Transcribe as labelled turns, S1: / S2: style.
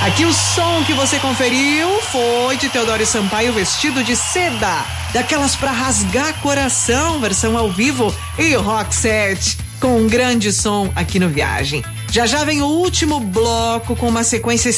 S1: Aqui o som que você conferiu foi de Teodoro Sampaio, Vestido de Seda, daquelas pra rasgar coração, versão ao vivo, e Rock Set, com um grande som aqui no Viagem. Já já vem o último bloco com uma sequência